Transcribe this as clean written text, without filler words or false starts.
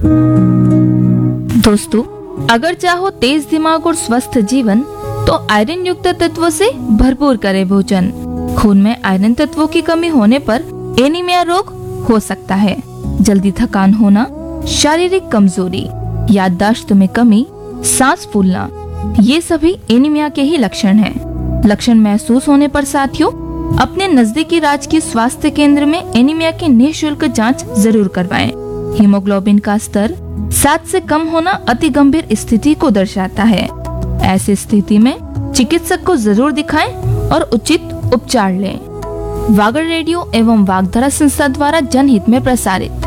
दोस्तों, अगर चाहो तेज दिमाग और स्वस्थ जीवन तो आयरन युक्त तत्वों से भरपूर करें भोजन। खून में आयरन तत्वों की कमी होने पर एनीमिया रोग हो सकता है। जल्दी थकान होना, शारीरिक कमजोरी, याददाश्त में कमी, सांस फूलना, ये सभी एनीमिया के ही लक्षण हैं। लक्षण महसूस होने पर साथियों अपने नजदीकी राजकीय स्वास्थ्य केंद्र में एनीमिया की निःशुल्क जांच जरूर करवाएं। हीमोग्लोबिन का स्तर 7 से कम होना अति गंभीर स्थिति को दर्शाता है। ऐसी स्थिति में चिकित्सक को जरूर दिखाएं और उचित उपचार लें। वागड़ रेडियो एवं वागधारा संस्था द्वारा जनहित में प्रसारित।